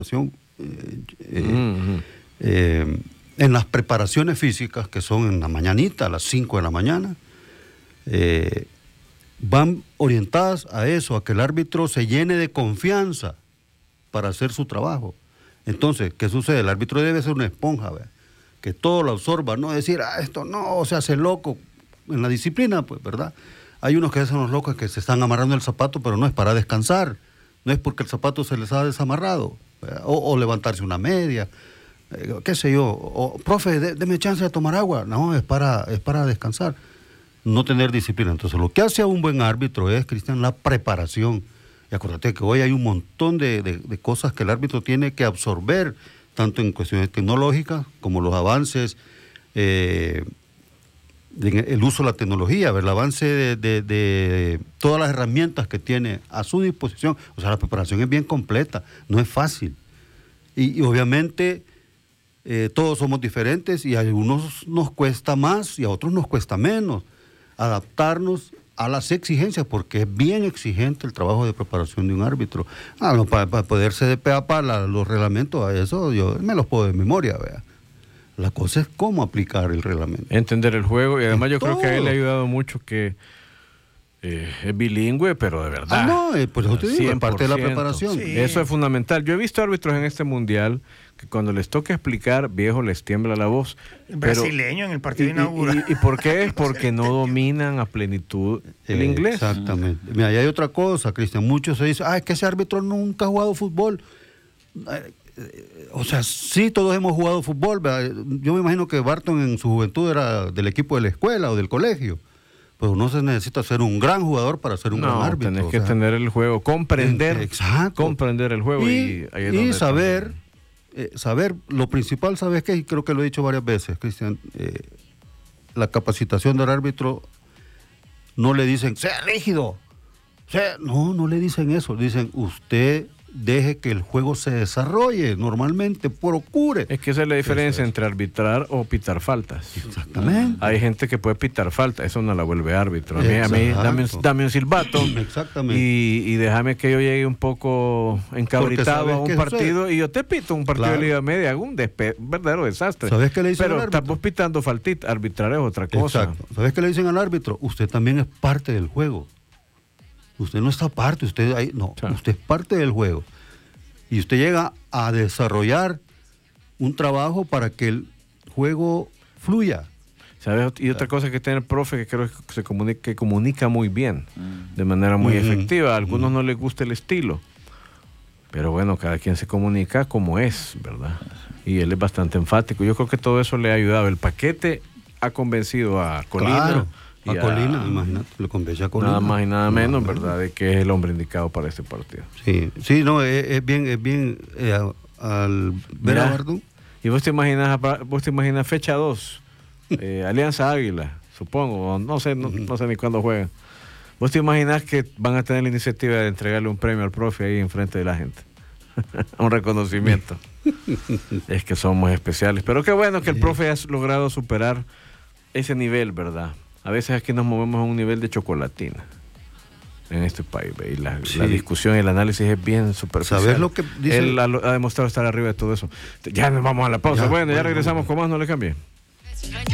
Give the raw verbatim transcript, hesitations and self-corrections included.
Eh, eh, uh-huh. eh, en las preparaciones físicas, que son en la mañanita, a las cinco de la mañana, eh, van orientadas a eso, a que el árbitro se llene de confianza para hacer su trabajo. Entonces, ¿qué sucede? El árbitro debe ser una esponja, ¿verdad? Que todo lo absorba, no decir, ah, esto no, se hace loco. En la disciplina, pues, ¿verdad? Hay unos que hacen los locos que se están amarrando el zapato, pero no es para descansar, no es porque el zapato se les ha desamarrado, o, o levantarse una media, eh, qué sé yo, o, profe, dé, deme chance de tomar agua. No, es para, es para descansar, no tener disciplina. Entonces, lo que hace a un buen árbitro es, Cristian, la preparación. Y acuérdate que hoy hay un montón de, de, de cosas que el árbitro tiene que absorber, tanto en cuestiones tecnológicas como los avances, eh, el uso de la tecnología, el avance de, de, de todas las herramientas que tiene a su disposición. O sea, la preparación es bien completa, no es fácil. Y, y obviamente eh, todos somos diferentes y a algunos nos cuesta más y a otros nos cuesta menos adaptarnos a las exigencias, porque es bien exigente el trabajo de preparación de un árbitro. Ah, no, para, para poderse de pe a pa la, los reglamentos, a eso yo me los puedo de memoria, vea. La cosa es cómo aplicar el reglamento. Entender el juego, y además es yo todo. creo que a él le ha ayudado mucho que eh, es bilingüe, pero de verdad. Ah, no, eh, por eso te digo, es parte de la preparación. Sí. Eso es fundamental. Yo he visto árbitros en este mundial que cuando les toca explicar, viejo, les tiembla la voz. Brasileño pero, en el partido y, inaugural. Y, y, ¿Y por qué? Es porque no dominan a plenitud el eh, inglés. Exactamente. Mira, y hay otra cosa, Cristian. Muchos se dicen, ah, es que ese árbitro nunca ha jugado fútbol. O sea, sí, todos hemos jugado fútbol, ¿verdad? Yo me imagino que Barton en su juventud era del equipo de la escuela o del colegio, pero no se necesita ser un gran jugador para ser un no, gran árbitro. Tenés que sea, tener el juego, comprender, exacto. comprender el juego. Y, y, y, y saber, eh, saber, lo principal, ¿sabes qué? Y creo que lo he dicho varias veces, Cristian, eh, la capacitación del árbitro, no le dicen, sea rígido, sea... no, no le dicen eso, dicen, usted... deje que el juego se desarrolle normalmente, procure. Es que esa es la diferencia entre arbitrar o pitar faltas. Exactamente. Hay gente que puede pitar faltas, eso no la vuelve árbitro. A mí, a mí dame, dame un silbato. Exactamente. Y, y déjame que yo llegue un poco encabritado a un partido y yo te pito un partido claro. de Liga Media, hago un, despe- un verdadero desastre. ¿Sabes qué le dicen Pero al árbitro? estamos pitando faltita, arbitrar es otra cosa. Exacto. ¿Sabes qué le dicen al árbitro? Usted también es parte del juego. Usted no está parte, usted ahí, no, sí. Usted es parte del juego. Y usted llega a desarrollar un trabajo para que el juego fluya. ¿Sabes? Y otra cosa que tiene el profe que creo que se comunica, que comunica muy bien, de manera muy uh-huh. efectiva. A algunos uh-huh. no les gusta el estilo, pero bueno, cada quien se comunica como es, ¿verdad? Y él es bastante enfático. Yo creo que todo eso le ha ayudado. El paquete ha convencido a Colina. Claro. A y Colina, a, imagínate, le convence a Colina. Nada más y nada menos, nada ¿verdad? De que es el hombre indicado para este partido. Sí, sí, no, es, es bien, es bien, eh, al ver a Barton. Y vos te imaginas, vos te imaginas fecha dos, eh, Alianza Águila, supongo, no sé, no, no sé ni cuándo juegan. Vos te imaginas que van a tener la iniciativa de entregarle un premio al profe ahí enfrente de la gente. Un reconocimiento. Es que somos especiales. Pero qué bueno que el profe ha logrado superar ese nivel, ¿verdad? A veces aquí nos movemos a un nivel de chocolatina en este país, ¿ve? Y la, sí. la discusión y el análisis es bien superficial. ¿Sabes lo que dice? Él ha, ha demostrado estar arriba de todo eso. Ya nos vamos a la pausa. Ya, bueno, bueno, ya regresamos bueno. con más, no le cambie.